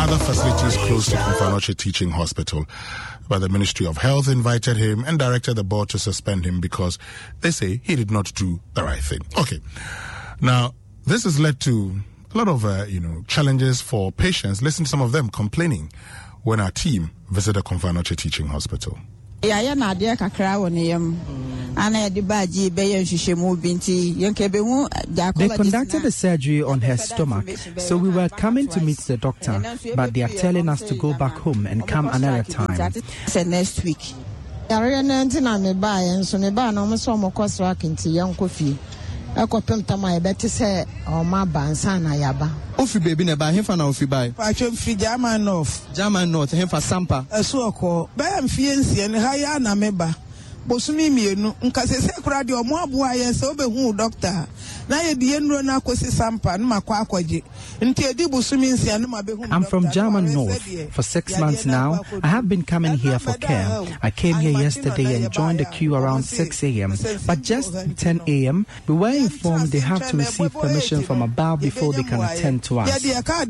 other facilities close to Komfo Teaching Hospital. But the Ministry of Health invited him and directed the board to suspend him because they say he did not do the right thing. Okay. Now, this has led to a lot of, challenges for patients. Listen to some of them complaining when our team visited Komfo Teaching Hospital. They conducted the surgery on her stomach, so we were coming to meet the doctor, but they are telling us to go back home and come another time. Next week. Ofi baby ne ba hefa na ofi bai. Pacho mfi German North hefa sampa. Esuoko ba mfie nsie ne ha ya na meba. Bosumi mienu nka sese kura de omo aboa ye se obehu doctor. Na ye de enuro na akosi sampa na makwa akwaje. Nti edi bosumi nsie na mabehu. I'm from German North. For 6 months now, I have been coming here for care. I came here yesterday and joined the queue around 6 a.m. But just 10 a.m., we were informed they have to receive permission from above before they can attend to us.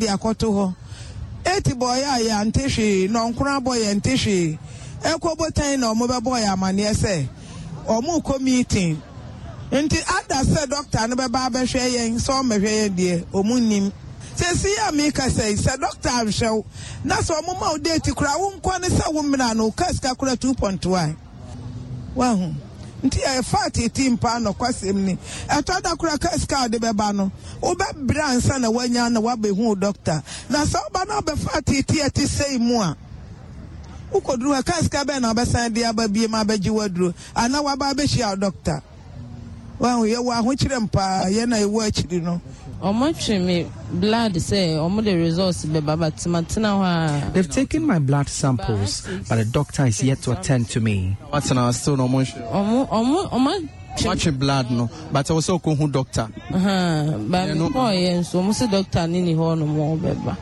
Eti boy ya nteshi no nkura boy nteshi ekobotan na omo be boy amane se omo ko meeting nti ada se doctor no be ba be hwe yen so me hwe yen de omunnim se si ya me ka se doctor hwe na so omo ma date kura wo nko ne se wo mra no kaska kura 2.1 wa hu nti e fati team pa no kwasem ni etada kura kaska de be ba no obe bransa na wanya na wabehu doctor na so ba na be fati ti sei mu a ukodru kaska be na be san de ababie ma baji wadru ana waba be shia doctor wa ye wa ho kirempa ye na ewu akiri no me blood say the results be baba timatina wa. They've taken my blood samples, but the doctor is yet to attend to me. What's now still no more? Watch your blood no, but also who doctor. But so almost doctor nini ho no more beba.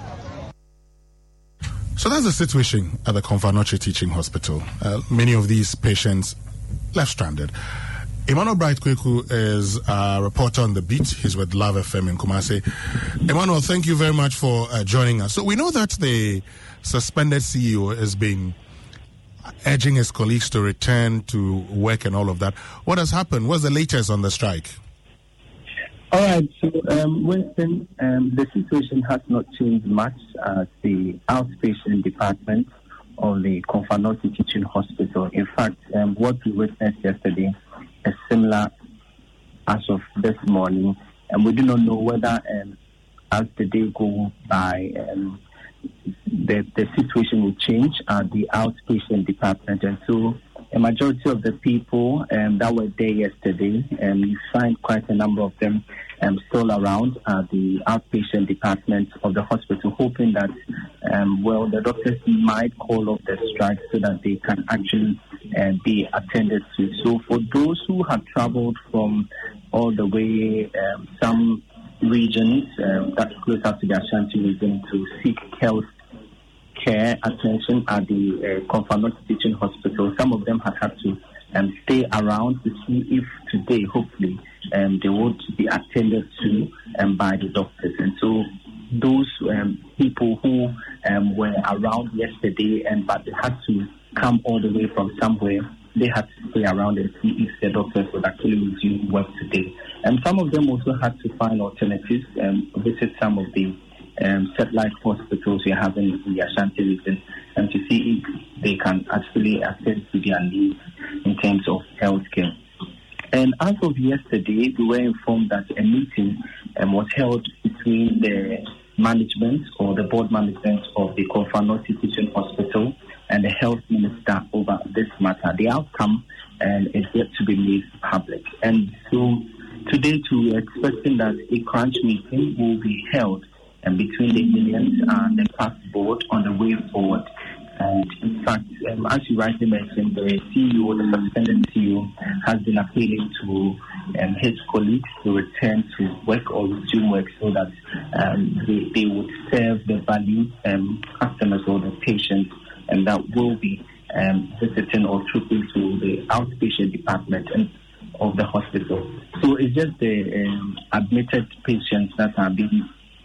So that's the situation at the Komfo Teaching Hospital. Many of these patients left stranded. Emmanuel Bright Kweku is a reporter on the beat. He's with Love FM in Kumasi. Emmanuel, thank you very much for joining us. So we know that the suspended CEO has been urging his colleagues to return to work and all of that. What has happened? What's the latest on the strike? All right, so Winston, the situation has not changed much at the outpatient department of the Komfo Teaching Hospital. In fact, what we witnessed yesterday is similar as of this morning, and we do not know whether as the day goes by the situation will change at the outpatient department. And so a majority of the people that were there yesterday, you find quite a number of them still around at the outpatient department of the hospital, hoping that the doctors might call off the strike so that they can actually be attended to. So for those who have traveled from all the way some regions that's close up to the Ashanti region to seek health care attention at the Komfo Teaching Hospital, some of them have had to stay around to see if today, hopefully, they would be attended to by the doctors. And so those people who were around yesterday but they had to come all the way from somewhere, they had to stay around and see if the doctors would actually resume work today. And some of them also had to find alternatives, visit some of the satellite hospitals we have in the Ashanti region, and to see if they can actually attend to their needs in terms of healthcare. And as of yesterday, we were informed that a meeting was held between the management or the board management of the Komfo Teaching Hospital and the health minister over this matter. The outcome is yet to be made public. And so today, too, we are expecting that a crunch meeting will be held between the unions and the past board on the way forward. And in fact, as you rightly mentioned, the CEO, the suspended CEO, has been appealing to his colleagues to return to work or resume work so that they would serve the valued customers or the patients, and that will be visiting or trooping to the outpatient department of the hospital. So it's just the admitted patients that are being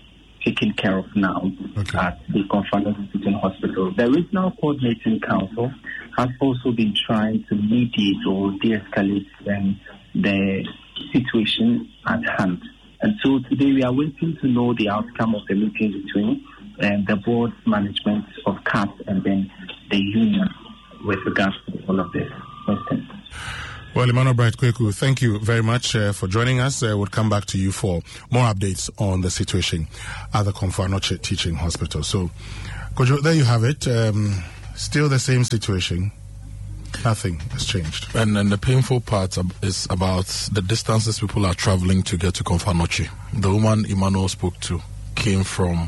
taken care of now at the Confanochi Teaching Hospital. The Regional Coordinating Council has also been trying to mediate or de-escalate the situation at hand. And so today we are waiting to know the outcome of the meeting between the board management of CAP and then the union with regards to all of this. Well, Emmanuel Bright Kweku, thank you very much for joining us. We'll come back to you for more updates on the situation at the Confanochi Teaching Hospital. So, Kojo, there you have it. Still the same situation. Nothing has changed. And the painful part is about the distances people are traveling to get to Confanochi. The woman Emmanuel spoke to came from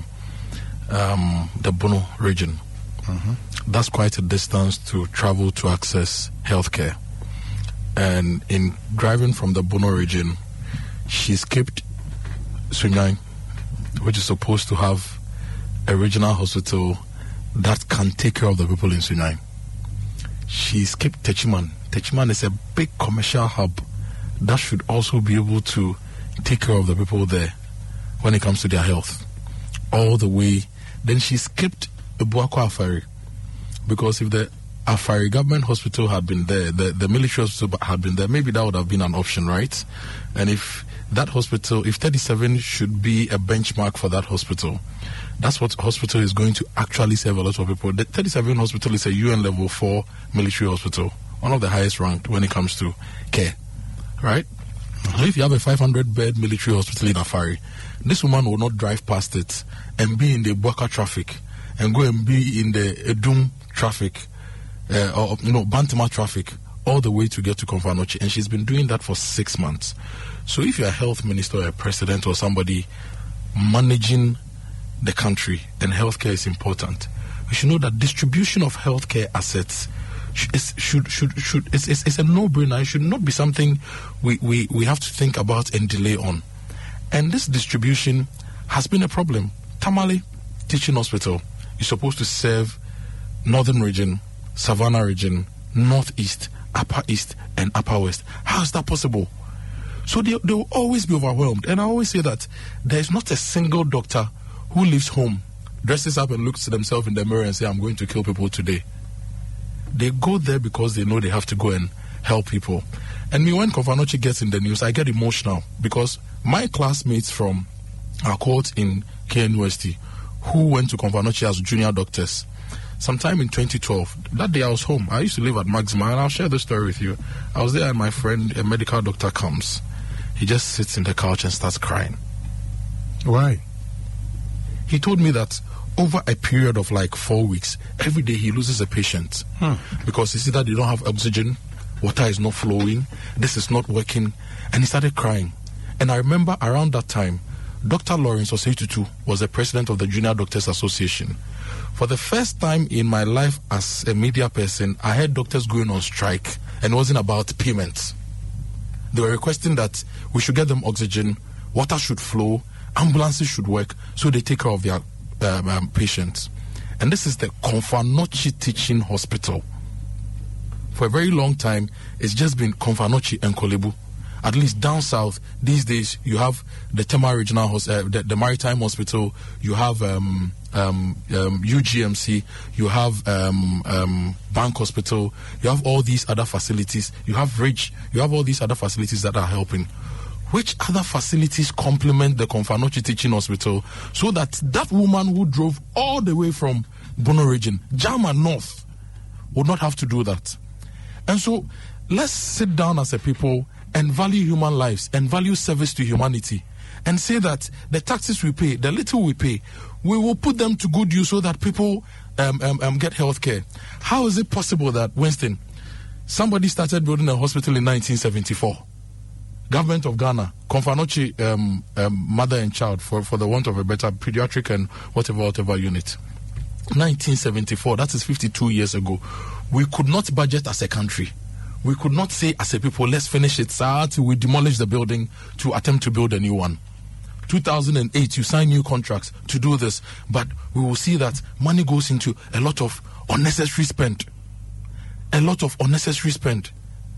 the Bono region. That's quite a distance to travel to access healthcare. And in driving from the Bono region, she skipped Sunyani, which is supposed to have a regional hospital that can take care of the people in Sunyani. She skipped Techiman. Techiman is a big commercial hub that should also be able to take care of the people there when it comes to their health. All the way. Then she skipped Buakwa Afari, because if the Afari government hospital had been there, the military hospital had been there, maybe that would have been an option, right? And if that hospital, if 37 should be a benchmark for that hospital, that's what hospital is going to actually serve a lot of people. The 37 hospital is a UN level 4 military hospital, one of the highest ranked when it comes to care, right? So if you have a 500-bed military hospital in Afari, this woman will not drive past it and be in the Buaka traffic and go and be in the Edum traffic, or Bantama traffic, all the way to get to Confanochi. And she's been doing that for 6 months. So if you're a health minister or a president or somebody managing the country and healthcare is important, you should know that distribution of healthcare assets is a no-brainer. It should not be something we have to think about and delay on. And this distribution has been a problem. Tamale Teaching Hospital is supposed to serve Northern Region, Savannah Region, Northeast, Upper East, and Upper West. How is that possible? So they will always be overwhelmed. And I always say that there is not a single doctor who leaves home, dresses up and looks at themselves in the mirror and say, I'm going to kill people today. They go there because they know they have to go and help people. And me, when Confanochi gets in the news, I get emotional because my classmates from our court in KNUST who went to Confanochi as junior doctors, sometime in 2012, that day I was home. I used to live at Maxima, and I'll share the story with you. I was there and my friend, a medical doctor, comes. He just sits in the couch and starts crying. Why? He told me that over a period of like 4 weeks, every day he loses a patient. Because he said that they don't have oxygen, water is not flowing, this is not working, and he started crying. And I remember around that time, Dr. Lawrence Osei-Tutu was the president of the Junior Doctors Association. For the first time in my life as a media person, I heard doctors going on strike, and it wasn't about payments. They were requesting that we should get them oxygen, water should flow, ambulances should work, so they take care of their patients. And this is the Confanochi Teaching Hospital. For a very long time, it's just been Confanochi and Kolebu. At least down south, these days, you have the Tema Regional the Maritime Hospital, you have UGMC, you have Bank Hospital, you have all these other facilities, you have Ridge, you have all these other facilities that are helping. Which other facilities complement the Confanochi Teaching Hospital so that that woman who drove all the way from Bono region, Jama North, would not have to do that? And so, let's sit down as a people and value human lives and value service to humanity and say that the taxes we pay, the little we pay, we will put them to good use so that people get health care. How is it possible that, Winston, somebody started building a hospital in 1974? Government of Ghana, Confanochi mother and child, for the want of a better pediatric and whatever unit. 1974, that is 52 years ago. We could not budget as a country. We could not say as a people, let's finish it, sir, till we demolish the building to attempt to build a new one. 2008, you sign new contracts to do this, but we will see that money goes into a lot of unnecessary spend. A lot of unnecessary spend.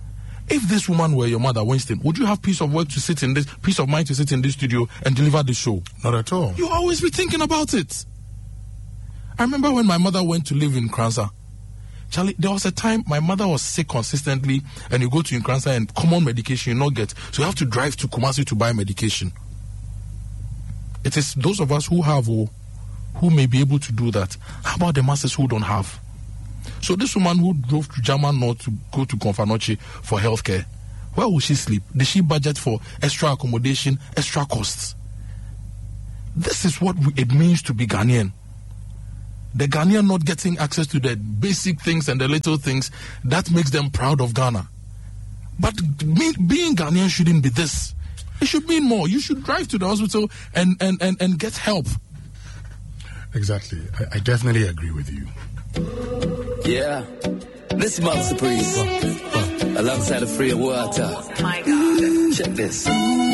If this woman were your mother, Winston, would you have peace of mind to sit in this studio and deliver the show? Not at all. You always be thinking about it. I remember when my mother went to live in Kransa. Charlie, there was a time my mother was sick consistently, and you go to Nkransa and common medication you not get, so you have to drive to Kumasi to buy medication. It is those of us who have who may be able to do that. How about the masses who don't have? So this woman who drove to German North to go to Konfanoche for healthcare, where will she sleep? Did she budget for extra accommodation, extra costs? This is what it means to be Ghanaian. The Ghanaian not getting access to the basic things and the little things, that makes them proud of Ghana. But being Ghanaian shouldn't be this. It should mean more. You should drive to the hospital and get help. Exactly. I definitely agree with you. Yeah. This month's Supreme. Alongside the free water. Oh my God. Check this.